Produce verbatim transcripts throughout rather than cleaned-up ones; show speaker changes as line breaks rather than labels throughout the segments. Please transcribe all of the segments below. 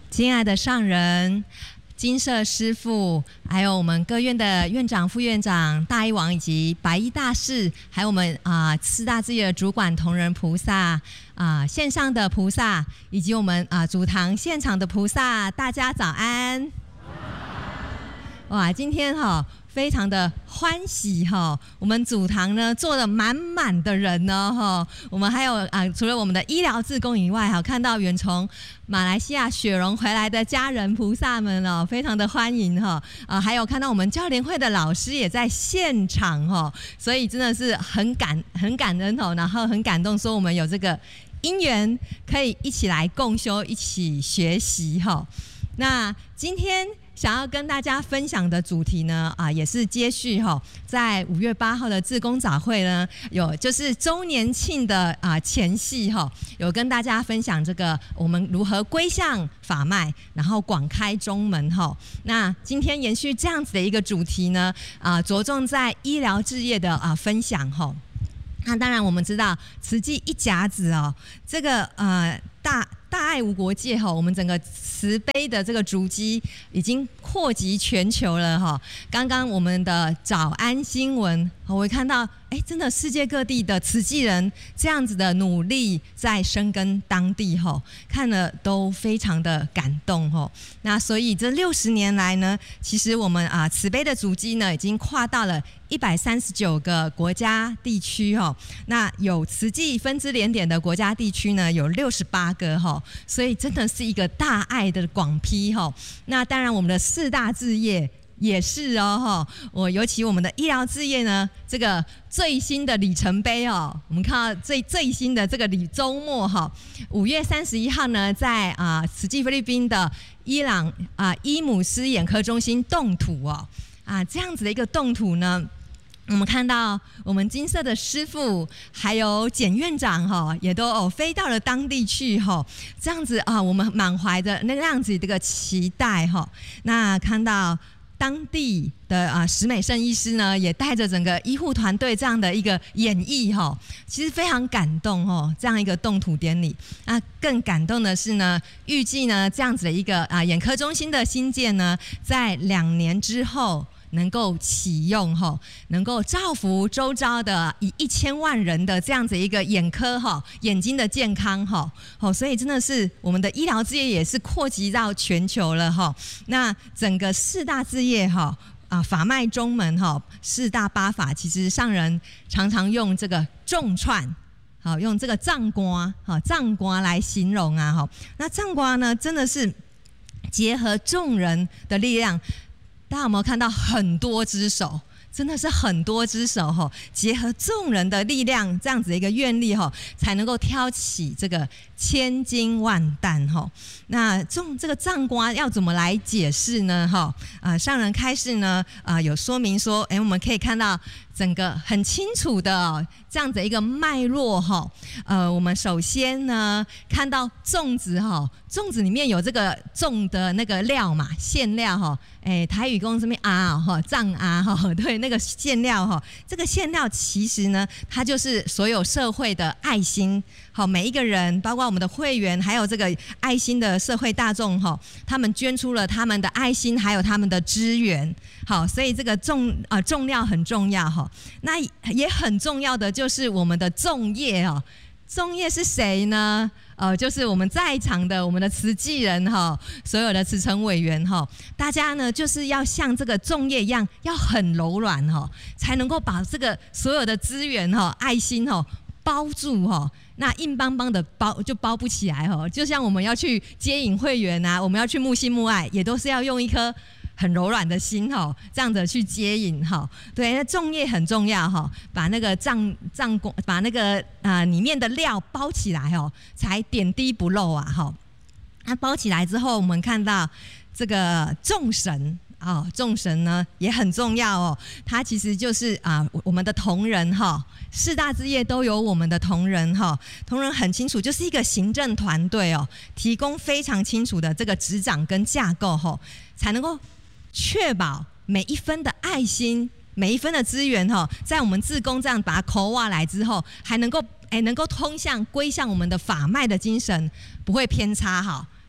亲爱的上人、金舍师父，还有我们各院的院长、副院长、大医王以及白衣大士，还有我们啊、呃、四大志业的主管同仁菩萨啊、呃、线上的菩萨，以及我们啊、呃、主堂现场的菩萨，大家早安！哇，今天哈、哦。非常的欢喜哈，我们主堂呢坐了满满的人呢哈，我们还有啊，除了我们的医疗志工以外，哈，看到远从马来西亚雪荣回来的家人菩萨们哦，非常的欢迎哈啊，还有看到我们教联会的老师也在现场哈，所以真的是很感很感恩哦，然后很感动，说我们有这个因缘可以一起来共修，一起学习哈。那今天想要跟大家分享的主题呢，啊，也是接续哈，在五月八号的志工早会呢，有就是周年庆的啊前夕哈，有跟大家分享这个我们如何归向法脉，然后广开中门哈。那今天延续这样子的一个主题呢，啊，着重在医疗志业的啊分享哈。那当然我们知道慈济一甲子哦，这个呃大。大爱无国界哈，我们整个慈悲的这个足迹已经扩及全球了哈。刚刚我们的早安新闻，我会看到，哎，真的世界各地的慈济人这样子的努力在深耕当地哈，看了都非常的感动哈。那所以这六十年来呢，其实我们啊慈悲的足迹呢，已经跨到了一百三十九个国家地区哈。那有慈济分支连点的国家地区呢，有六十八个哈。所以真的是一个大爱的广批哈。那当然我们的四大志业也是哦哈。我尤其我们的医疗志业呢，这个最新的里程碑哦，我们看到最最新的这个里周末哈，五月三十一号呢，在啊慈济菲律宾的伊朗啊伊姆斯眼科中心动土哦啊这样子的一个动土呢。我们看到我们金舍的师父还有简院长哈，也都哦飞到了当地去哈，这样子啊，我们满怀着那个样子这个期待哈。那看到当地的啊石美胜医师呢，也带着整个医护团队这样的一个演绎哈，其实非常感动哦。这样一个动土典礼，那更感动的是呢，预计呢这样子的一个啊眼科中心的新建呢，在两年之后。能够启用哈，能够造福周遭的以一千万人的这样子一个眼科哈，眼睛的健康哈，好，所以真的是我们的医疗志业也是扩及到全球了哈。那整个四大志业哈啊法脉中门哈，四大八法，其实上人常常用这个重串。好，用这个藏瓜好藏瓜来形容啊哈。那藏瓜呢，真的是结合众人的力量。大家有没有看到很多只手？真的是很多只手哈，结合众人的力量，这样子的一个愿力哈，才能够挑起这个千斤万担哈。那种这个藏瓜要怎么来解释呢？哈啊，上人开示呢啊，有说明说，哎，我们可以看到整个很清楚的、哦、这样子一个脉络哈。呃，我们首先呢看到粽子哈，粽子里面有这个粽的那个料嘛，馅料哈。哎，台语讲什么啊？哈，藏啊哈，对，那个馅料哈，这个馅料其实呢，它就是所有社会的爱心。好，每一个人，包括我们的会员，还有这个爱心的社会大众哈，他们捐出了他们的爱心，还有他们的资源。好，所以这个重啊、呃、重料很重要哈。那也很重要的就是我们的众业哦。众业是谁呢？呃，就是我们在场的我们的慈济人哈，所有的慈诚委员哈，大家呢就是要像这个众业一样，要很柔软哈，才能够把这个所有的资源哈、爱心哈包住哈。那硬邦邦的包就包不起来哈。就像我们要去接引会员啊，我们要去慕信慕爱，也都是要用一颗很柔软的心哈，这样子去接引哈。对，那粽叶很重要哈，把那个藏藏把那个啊、呃、里面的料包起来哦，才点滴不漏啊哈。那包起来之后，我们看到这个众神啊，众神呢也很重要哦。它其实就是啊我们的同仁哈，四大志业都有我们的同仁哈，同仁很清楚，就是一个行政团队哦，提供非常清楚的这个执掌跟架构哈，才能够确保每一分的爱心，每一分的资源哈，在我们志工这样把它抠挖来之后，还能够哎能够通向归向我们的法脉的精神，不会偏差哈。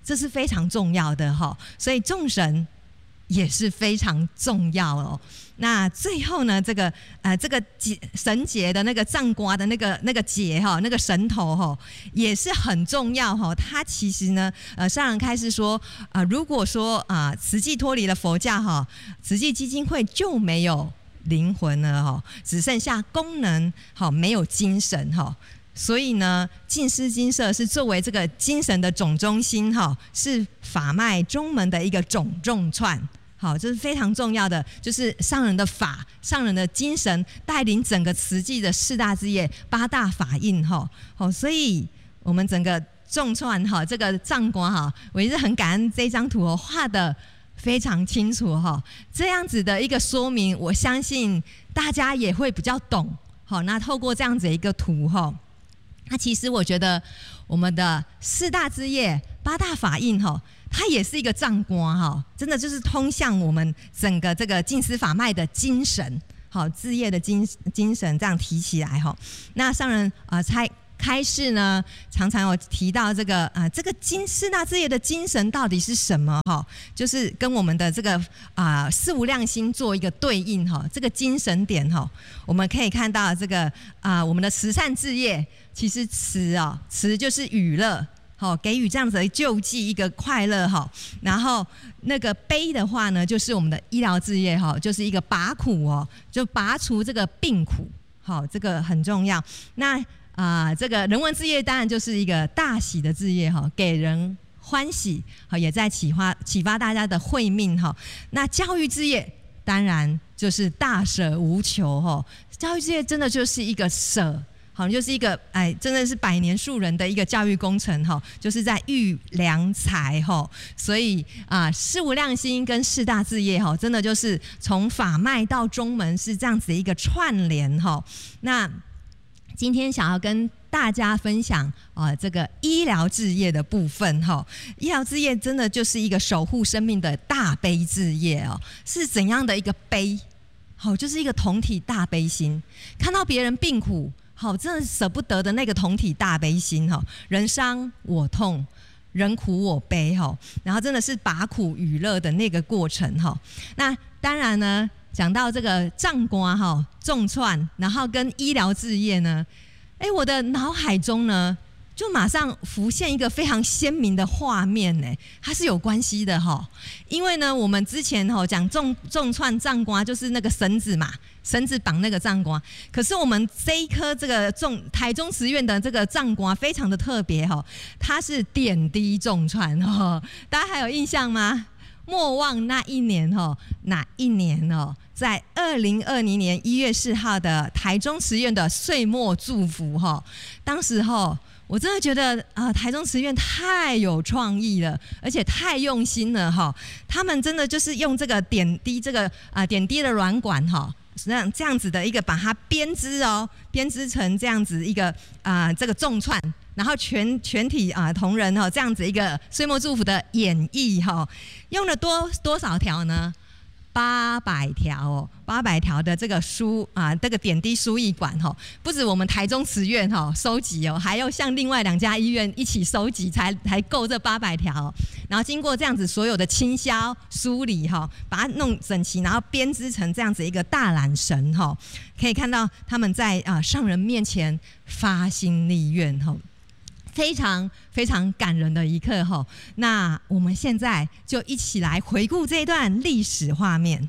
这是非常重要的哈。所以众神也是非常重要哦。那最后呢，这个呃这个绳结的那个杖瓜的那个那个结哈，那个绳头哈，也是很重要哈。它其实呢，呃上人开示说，呃如果说啊、呃、慈济脱离了佛教哈，慈济基金会就没有灵魂了哈，只剩下功能哈，没有精神哈。所以呢，净思精舍是作为这个精神的总中心哈，是法脉中门的一个总重串。好，这是非常重要的，就是上人的法、上人的精神带领整个慈济的四大志业、八大法印哈。好，所以我们整个重串哈，这个杖瓜哈，我也是很感恩这张图哦，画的非常清楚哈。这样子的一个说明，我相信大家也会比较懂。好，那透过这样子一个图哈，那其实我觉得我们的四大志业、八大法印哈，它也是一个杖瓜哈，真的就是通向我们整个这个净思法脉的精神，好，志业的精精神这样提起来哈。那上人呃开开示呢，常常有提到这个呃这个精四大志业的精神到底是什么哈？就是跟我们的这个啊、呃、四无量心做一个对应哈。这个精神点哈，我们可以看到这个啊、呃、我们的慈善志业，其实慈啊、哦、慈就是娱乐。好，给予这样子的救济一个快乐哈，然后那个悲的话呢，就是我们的医疗志业哈，就是一个拔苦哦，就拔除这个病苦，好，这个很重要。那啊、呃，这个人文志业当然就是一个大喜的志业哈，给人欢喜，好，也在启发启发大家的慧命哈。那教育志业当然就是大舍无求哈，教育志业真的就是一个舍。好，就是一个哎，真的是百年树人的一个教育工程哈，就是在育良才哈，所以啊，四无量心跟四大志业哈，真的就是从法脉到中门是这样子一个串联哈。那今天想要跟大家分享啊、呃，这个医疗志业的部分哈，医疗志业真的就是一个守护生命的大悲志业哦，是怎样的一个悲？好，就是一个同体大悲心，看到别人病苦。好，真的舍不得的那个同体大悲心哈，人伤我痛，人苦我悲哈，然后真的是拔苦娱乐的那个过程哈。那当然呢，讲到这个杖瓜哈，重串，然后跟医疗志业呢，哎，我的脑海中呢，就马上浮现一个非常鲜明的画面呢，它是有关系的哈。因为呢，我们之前哈讲重重串杖瓜就是那个绳子嘛。绳子绑那个杖瓜，可是我们这一颗这个重台中慈院的这个杖瓜非常的特别哈，它是点滴重串哈，大家还有印象吗？莫忘那一年哈，哪一年哦？在二零二零年一月四号的台中慈院的岁末祝福哈，当时哈。我真的觉得啊、呃，台中慈院太有创意了，而且太用心了哈。他们真的就是用这个点滴这个啊、呃、点滴的软管哈，这样这样子的一个把它编织哦，编织成这样子一个啊、呃、这个重串，然后全全体啊、呃、同仁哈这样子一个岁末祝福的演绎哈，用了多多少条呢？八百条哦，八百条的这个输啊，这个点滴输液管哈，不止我们台中慈院哈收集哦，还要向另外两家医院一起收集，才才够这八百条、哦。然后经过这样子所有的清消梳理哈，把它弄整齐，然后编织成这样子一个大揽绳哈，可以看到他们在啊上人面前发心立愿哈。非常非常感人的一刻哈，那我们现在就一起来回顾这段历史画面。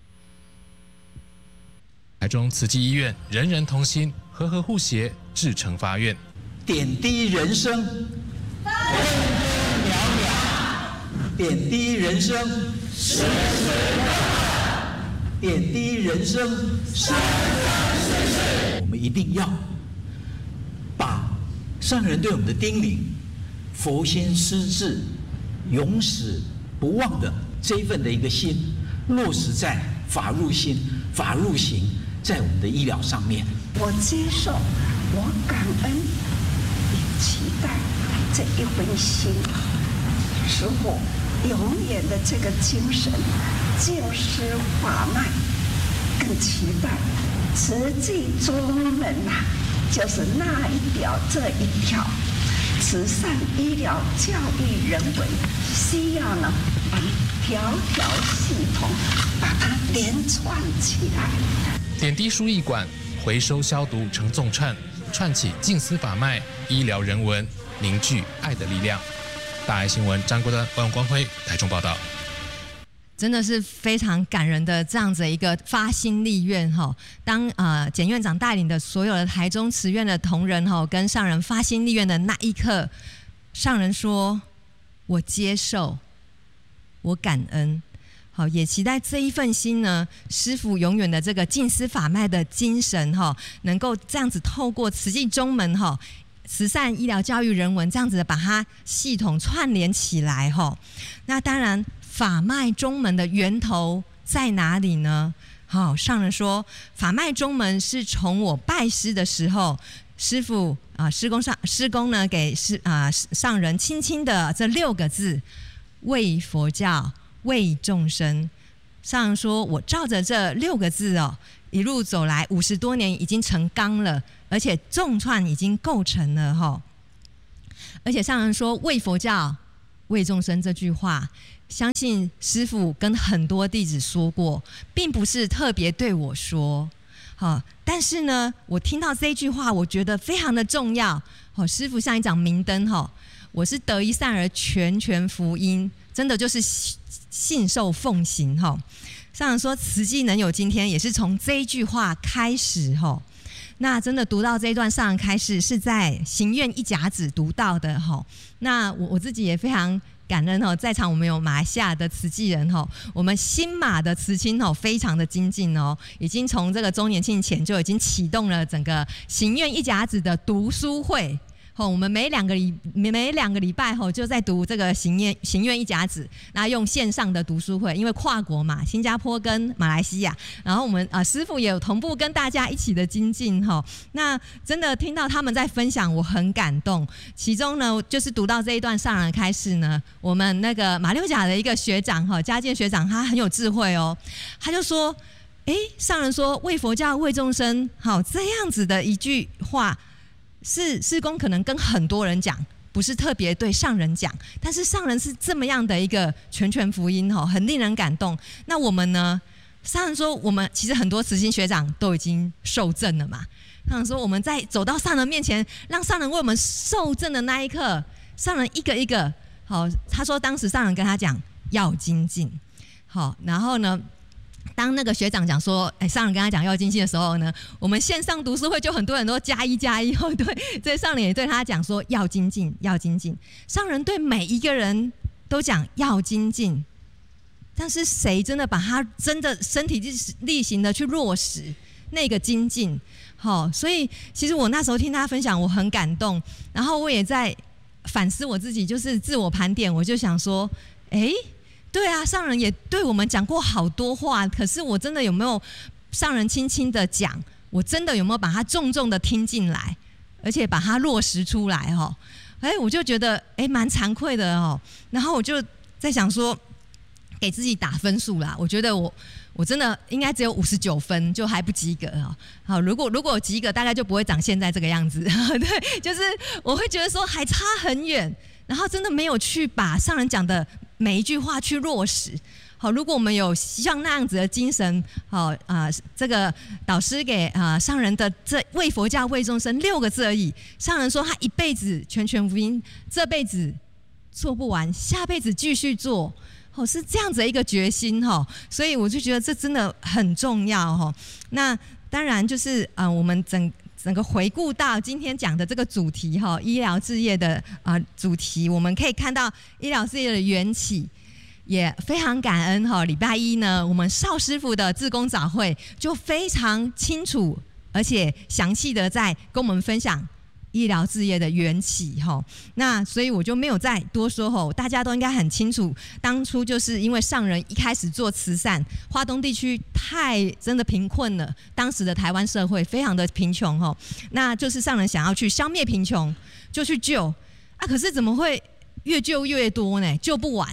台中慈济医院人人同心，和和互协，至诚发愿，
点滴人生，分分秒秒；点滴人生，时时刻刻；点滴人生，生生世世。我们一定要把上人对我们的叮咛，佛心施治，永始不忘的这一份的一个心，落实在法入心、法入行，在我们的医疗上面。
我接受，我感恩，也期待这一份心，使我永远的这个精神，净思法脉，更期待慈济宗门呐、啊。就是那一条这一条， 慈善、医疗、教育、人文，需要呢把条条系统把它连串起来。
点滴输液管回收消毒成纵串，串起静思法脉，医疗人文，凝聚爱的力量。大爱新闻张国端、万光辉台中报道。
真的是非常感人的这样子的一个发心立愿哈。当呃简院长带领的所有的台中慈院的同仁哈，跟上人发心立愿的那一刻，上人说：“我接受，我感恩。”好，也期待这一份心呢，师父永远的这个静思法脉的精神哈，能够这样子透过慈济中门哈。慈善、医疗、教育、人文这样子的把它系统串联起来哈。那当然，法脉中门的源头在哪里呢？好，上人说，法脉中门是从我拜师的时候，师父啊，师公上师公呢给师啊上人轻轻的这六个字：为佛教，为众生。上人说，我照着这六个字哦，一路走来五十多年，已经成纲了。而且众串已经构成了哈，而且上人说为佛教为众生这句话，相信师父跟很多弟子说过，并不是特别对我说，好，但是呢，我听到这句话，我觉得非常的重要。好，师父像一盏明灯哈，我是得一善而全权福音，真的就是信受奉行哈。上人说慈济能有今天，也是从这一句话开始哈。那真的读到这一段上人开示是在行愿一甲子读到的哈。那我我自己也非常感恩哈，在场我们有马来西亚的慈济人哈，我们新马的慈青哈非常的精进哦，已经从这个周年庆前就已经启动了整个行愿一甲子的读书会。我们每两个礼每两个礼拜吼就在读这个行愿行愿一甲子，那用线上的读书会，因为跨国嘛，新加坡跟马来西亚，然后我们啊、呃、师父也有同步跟大家一起的精进吼。那真的听到他们在分享，我很感动。其中呢，就是读到这一段上人开示呢，我们那个马六甲的一个学长哈，嘉健学长，他很有智慧哦，他就说：“哎，上人说为佛教为众生，好这样子的一句话。”是师公可能跟很多人讲，不是特别对上人讲，但是上人是这么样的一个全权福音吼，很令人感动。那我们呢？上人说，我们其实很多慈心学长都已经受证了嘛。上人说，我们在走到上人面前，让上人为我们受证的那一刻，上人一个一个好。他说，当时上人跟他讲要精进，好，然后呢？当那个学长讲说，哎，上人跟他讲要精进的时候呢，我们线上读书会就很多人都加一加一哦，对，所以上人也对他讲说要精进，要精进。上人对每一个人都讲要精进，但是谁真的把他真的身体力行的去落实那个精进？好，所以其实我那时候听他分享，我很感动，然后我也在反思我自己，就是自我盘点，我就想说，哎。对啊，上人也对我们讲过好多话，可是我真的有没有上人轻轻的讲？我真的有没有把它重重的听进来，而且把它落实出来？哈，哎，我就觉得哎蛮惭愧的哦。然后我就在想说，给自己打分数啦。我觉得我我真的应该只有五十九分，就还不及格哦。好，如果如果及格，大概就不会长现在这个样子。对，就是我会觉得说还差很远，然后真的没有去把上人讲的每一句话去落实。好，如果我们有像那样子的精神，好啊、呃，这个导师给啊、呃、上人的这为佛教为众生六个字而已。上人说他一辈子全权福音，这辈子做不完，下辈子继续做。哦，是这样子的一个决心哈，所以我就觉得这真的很重要哈。那当然就是啊、呃，我们整整个回顾到今天讲的这个主题哈，医疗志业的啊、呃、主题，我们可以看到医疗志业的缘起。也非常感恩哈，礼拜一呢，我们邵师傅的志工早会就非常清楚而且详细的在跟我们分享医疗志业的缘起哈。那所以我就没有再多说哈，大家都应该很清楚，当初就是因为上人一开始做慈善，花东地区太真的贫困了，当时的台湾社会非常的贫穷哈，那就是上人想要去消灭贫穷，就去救啊，可是怎么会越救越多呢？救不完。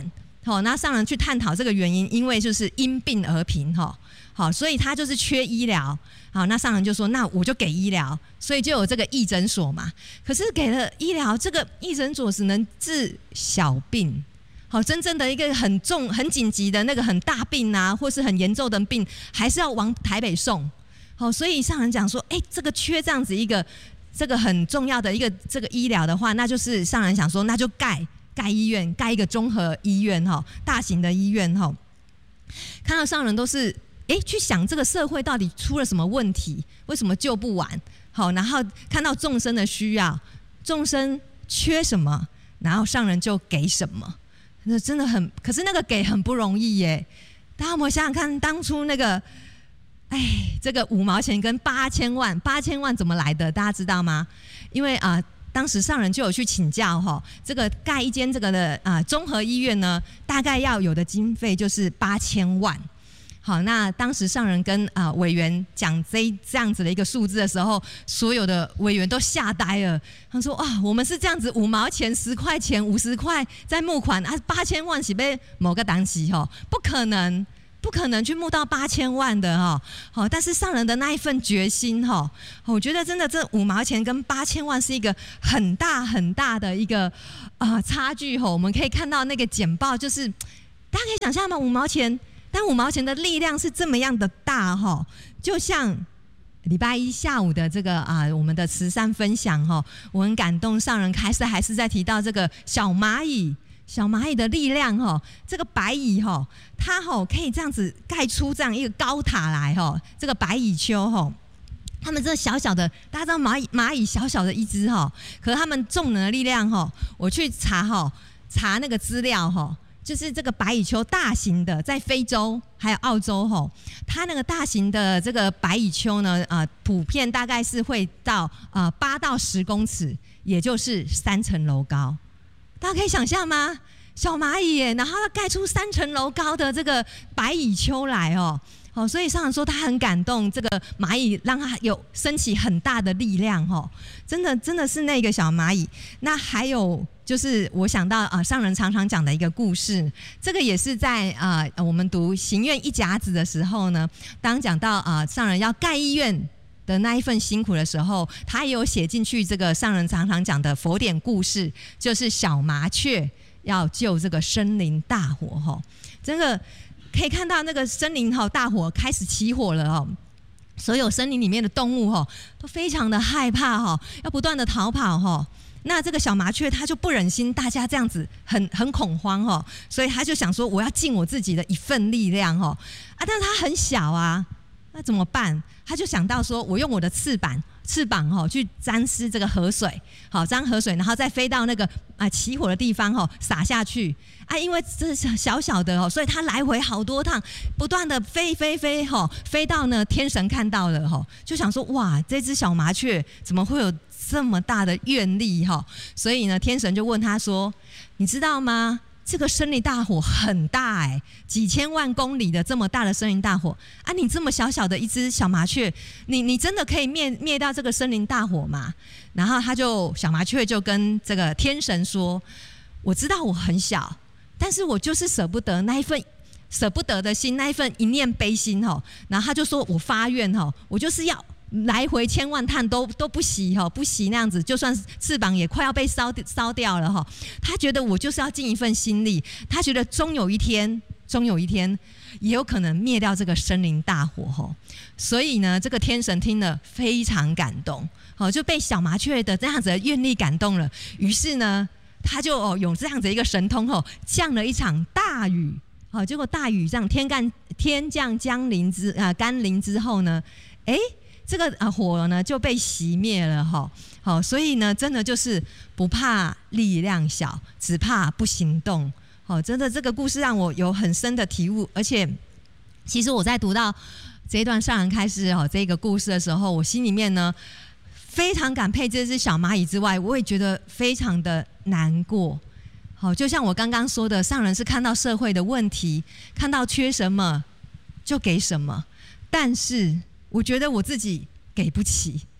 好，那上人去探讨这个原因，因为就是因病而贫哈，好，所以他就是缺医疗。好，那上人就说，那我就给医疗，所以就有这个义诊所嘛。可是给了医疗，这个义诊所只能治小病。好，真正的一个很重、很紧急的那个很大病啊，或是很严重的病，还是要往台北送。好，所以上人讲说，哎、欸，这个缺这样子一个这个很重要的一个这个医疗的话，那就是上人想说，那就盖盖医院，盖一个综合医院哈，大型的医院哈。看到上人都是哎、欸、去想这个社会到底出了什么问题，为什么救不完？好，然后看到众生的需要，众生缺什么，然后上人就给什么。那真的很，可是那个给很不容易耶。大家有没有想想看，当初那个，哎，这个五毛钱跟八千万，八千万怎么来的？大家知道吗？因为啊、呃，当时上人就有去请教哈，这个盖一间这个的啊综合医院呢，大概要有的经费就是八千万。好，那当时上人跟啊、呃、委员讲这这样子的一个数字的时候，所有的委员都吓呆了。他说：“啊，我们是这样子五毛钱、十块钱、五十块在募款啊，八千万是被某个档期吼，不可能，不可能去募到八千万的哈。好，但是上人的那一份决心哈，我觉得真的这五毛钱跟八千万是一个很大很大的一个啊、呃、差距吼。我们可以看到那个简报，就是大家可以想象吗？五毛钱。”但五毛钱的力量是这么样的大哈，就像礼拜一下午的这个啊，我们的慈善分享哈，我很感动。上人开始还是在提到这个小蚂蚁，小蚂蚁的力量哈，这个白蚁哈，它哈可以这样子盖出这样一个高塔来哈，这个白蚁丘哈。他们这小小的，大家知道蚂蚁蚂蚁小小的一只哈，可是他们众人的力量哈，我去查哈查那个资料哈。就是这个白蚁丘大型的，在非洲还有澳洲吼，它那个大型的这个白蚁丘呢，呃，普遍大概是会到呃八到十公尺，也就是三层楼高。大家可以想象吗？小蚂蚁耶，然后它盖出三层楼高的这个白蚁丘来哦。哦，所以上人说他很感动，这个蚂蚁让他有升起很大的力量哦，真的真的是那个小蚂蚁。那还有就是我想到啊、呃，上人常常讲的一个故事，这个也是在啊、呃、我们读行愿一甲子的时候呢，当讲到啊、呃、上人要盖医院的那一份辛苦的时候，他也有写进去这个上人常常讲的佛典故事，就是小麻雀要救这个森林大火哈，这个。可以看到那个森林哈大火开始起火了哦，所有森林里面的动物哈都非常的害怕哈，要不断的逃跑哈。那这个小麻雀它就不忍心大家这样子很很恐慌哈，所以他就想说我要尽我自己的一份力量哈啊，但是它很小啊，那怎么办？他就想到说我用我的翅膀。翅膀哈去沾湿这个河水，好沾河水，然后再飞到那个啊起火的地方哈撒下去啊，因为这是小小的哦，所以它来回好多趟，不断的飞飞飞哈，飞到呢天神看到了哈，就想说哇，这只小麻雀怎么会有这么大的愿力哈？所以呢，天神就问他说：“你知道吗？这个森林大火很大哎、欸，几千万公里的这么大的森林大火啊！你这么小小的一只小麻雀，你你真的可以灭灭掉这个森林大火吗？”然后他就小麻雀就跟这个天神说：“我知道我很小，但是我就是舍不得那一份舍不得的心，那一份一念悲心吼。”然后他就说：“我发愿吼，我就是要。”来回千万趟都都不惜哈，不惜那样子，就算翅膀也快要被烧烧掉了哈。他觉得我就是要尽一份心力，他觉得终有一天，终有一天也有可能灭掉这个森林大火哈。所以呢，这个天神听了非常感动，好就被小麻雀的这样子的愿力感动了。于是呢，他就哦有这样子一个神通哦，降了一场大雨。好，结果大雨这样天干天降甘霖之啊甘霖之后呢，哎。这个啊火呢就被熄灭了哈，好，所以呢，真的就是不怕力量小，只怕不行动。好，真的这个故事让我有很深的体悟，而且其实我在读到这一段上人开始哦这个故事的时候，我心里面呢非常感佩这只小蚂蚁之外，我也觉得非常的难过。好，就像我刚刚说的，上人是看到社会的问题，看到缺什么就给什么，但是。我觉得我自己给不起，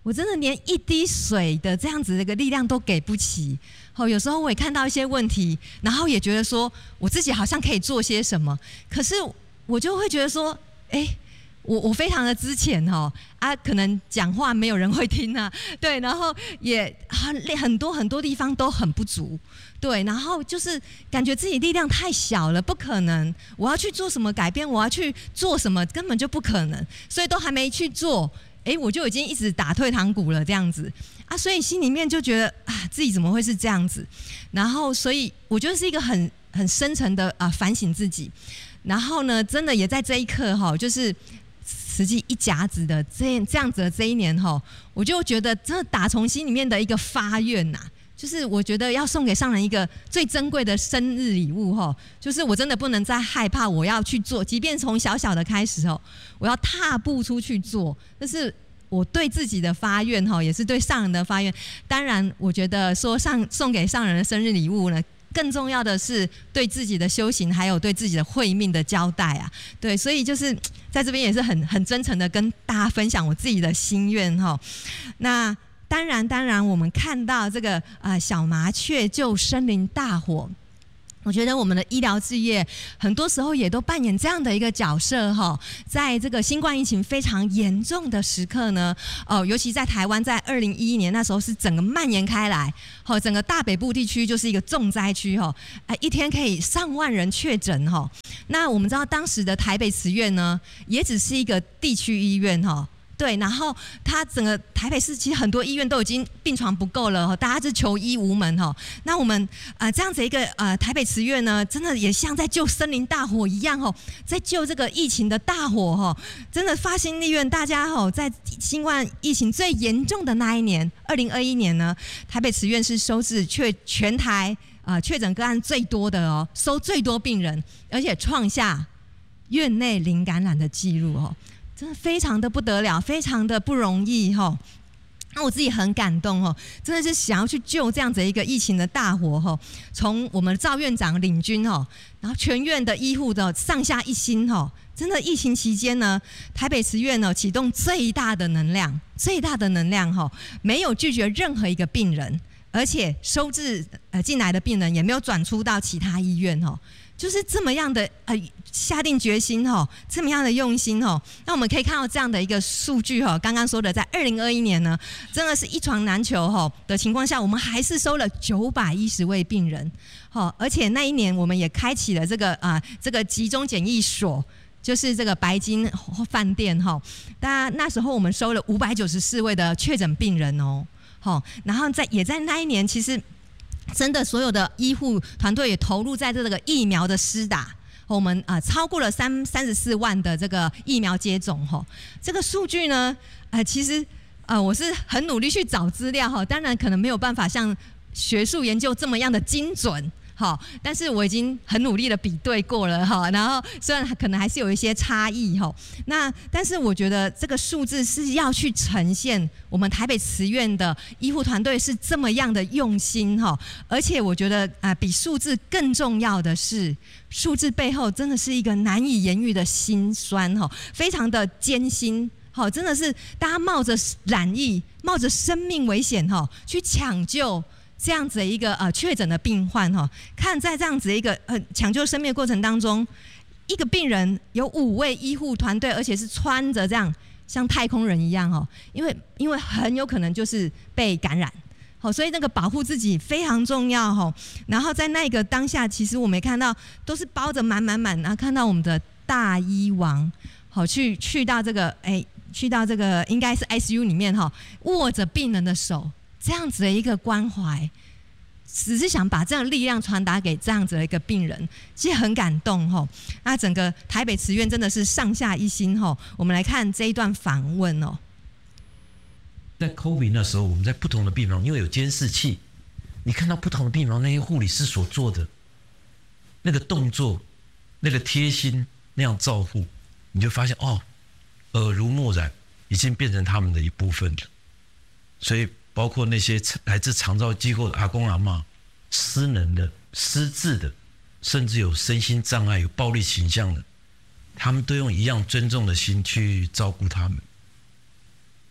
我真的连一滴水的这样子的一个力量都给不起。哦，有时候我也看到一些问题，然后也觉得说我自己好像可以做些什么，可是我就会觉得说，哎，我我非常的资浅哦，啊，可能讲话没有人会听啊，对，然后也很很多很多地方都很不足，对，然后就是感觉自己力量太小了，不可能，我要去做什么改变，我要去做什么，根本就不可能，所以都还没去做，哎，我就已经一直打退堂鼓了这样子啊，所以心里面就觉得啊，自己怎么会是这样子？然后，所以我觉得是一个很很深层的啊反省自己。然后呢，真的也在这一刻哈，就是实际一甲子的这这样子的这一年哈，我就觉得真的打从心里面的一个发愿呐、啊，就是我觉得要送给上人一个最珍贵的生日礼物哈，就是我真的不能再害怕，我要去做，即便从小小的开始哦，我要踏步出去做，这是我对自己的发愿哈，也是对上人的发愿。当然，我觉得说上送给上人的生日礼物呢，更重要的是对自己的修行，还有对自己的慧命的交代啊。对，所以就是在这边也是很很真诚的跟大家分享我自己的心愿哈。那当然，当然，我们看到这个呃小麻雀救森林大火。我觉得我们的医疗事业很多时候也都扮演这样的一个角色哈，在这个新冠疫情非常严重的时刻呢，哦，尤其在台湾，在二零一一年那时候是整个蔓延开来，哈，整个大北部地区就是一个重灾区哈，哎，一天可以上万人确诊哈。那我们知道当时的台北慈院呢，也只是一个地区医院哈。对，然后它整个台北市其实很多医院都已经病床不够了，大家是求医无门哈。那我们呃这样子一个呃台北慈院呢，真的也像在救森林大火一样哈，在救这个疫情的大火哈。真的发心立愿，大家哈在新冠疫情最严重的那一年，二零二一年呢，台北慈院是收治确全台啊、呃、确诊个案最多的哦，收最多病人，而且创下院内零感染的记录哦。真的非常的不得了，非常的不容易哈。那我自己很感动哦，真的是想要去救这样子一个疫情的大火哈。从我们赵院长领军哦，然后全院的医护的上下一心哦。真的疫情期间呢，台北慈院呢启动最大的能量，最大的能量哈，没有拒绝任何一个病人，而且收治呃进来的病人也没有转出到其他医院哦。就是这么样的呃下定决心哈，这么样的用心哈，那我们可以看到这样的一个数据哈。刚刚说的，在二零二一年呢，真的是一床难求哈的情况下，我们还是收了九百一十位病人，哈，而且那一年我们也开启了这个啊、呃、这个集中检疫所，就是这个白金饭店哈。大家那时候我们收了五百九十四位的确诊病人哦，好，然后在也在那一年，其实。真的，所有的医护团队也投入在这个疫苗的施打，我们啊、呃、超过了三三十四万的这个疫苗接种哈。这个数据呢，呃，其实呃我是很努力去找资料哈，当然可能没有办法像学术研究这么样的精准。好，但是我已经很努力的比对过了哈，然后虽然可能还是有一些差异哈，那但是我觉得这个数字是要去呈现我们台北慈院的医护团队是这么样的用心哈，而且我觉得啊、呃，比数字更重要的是，数字背后真的是一个难以言喻的辛酸哈，非常的艰辛。好，真的是大家冒着染疫、冒着生命危险哈，去抢救。这样子的一个呃确诊的病患哈，看在这样子的一个呃抢救生命的过程当中，一个病人有五位医护团队，而且是穿着这样像太空人一样哈，因为因为很有可能就是被感染，好，所以那个保护自己非常重要哈。然后在那个当下，其实我们也看到都是包着满满满，然后看到我们的大医王好去去到这个哎去到这个应该是 I C U 里面哈，握着病人的手。这样子的一个关怀，只是想把这样的力量传达给这样子的一个病人，其实很感动吼。那整个台北慈院真的是上下一心吼。我们来看这一段访问哦。
在 COVID 那时候，我们在不同的病房，因为有监视器，你看到不同的病房那些护理师所做的那个动作、那个贴心那样照护，你就发现哦，耳濡目染，已经变成他们的一部分了。所以。包括那些来自长照机构的阿公阿嬷、失能的、失智的，甚至有身心障碍、有暴力倾向的，他们都用一样尊重的心去照顾他们。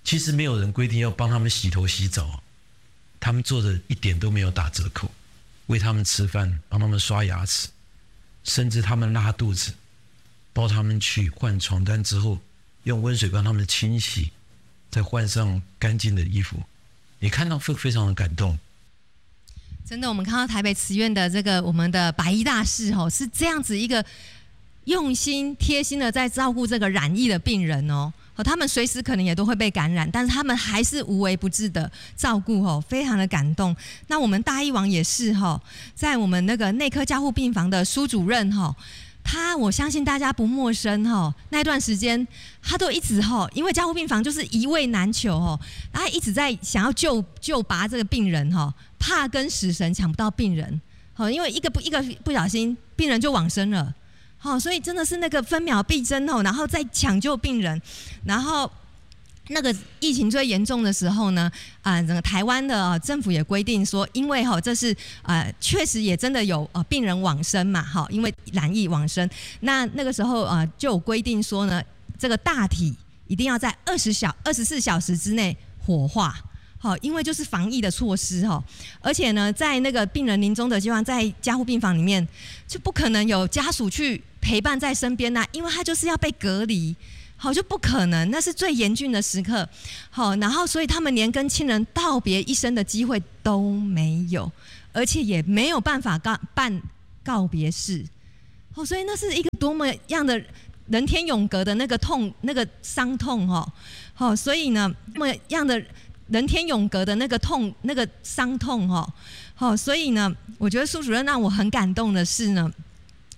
其实没有人规定要帮他们洗头洗澡，他们做的一点都没有打折扣，喂他们吃饭，帮他们刷牙齿，甚至他们拉肚子，抱他们去换床单之后，用温水帮他们清洗，再换上干净的衣服，你看到会非常的感动。
真的，我们看到台北慈院的这个我们的白衣大士哦，是这样子一个用心贴心的在照顾这个染疫的病人哦。哦，他们随时可能也都会被感染，但是他们还是无微不至的照顾哦，非常的感动。那我们大医王也是哈，在我们那个内科加护病房的苏主任哈，他我相信大家不陌生哈，那段时间他都一直哈，因为加护病房就是一位难求哦，他一直在想要救救拔这个病人哈，怕跟死神抢不到病人，好，因为一个不一个不小心，病人就往生了。好，所以真的是那个分秒必争哦，然后再抢救病人，然后那个疫情最严重的时候呢，啊、呃，整个台湾的、呃、政府也规定说，因为哈、哦、这是呃确实也真的有呃病人往生嘛，哈，因为染疫往生，那那个时候呃就有规定说呢，这个大体一定要在二十小二十四小时之内火化。好，因为就是防疫的措施哈，而且呢，在那个病人临终的阶段，在加护病房里面就不可能有家属去陪伴在身边呐、啊，因为他就是要被隔离，好就不可能，那是最严峻的时刻，好，然后所以他们连跟亲人道别一生的机会都没有，而且也没有办法告办告别式，好，所以那是一个多么样的人天永隔的那个痛，那个伤痛哈，好，所以呢，那么样的。人天永隔的那个痛，那个伤痛哦，好，所以呢，我觉得苏主任让我很感动的是呢，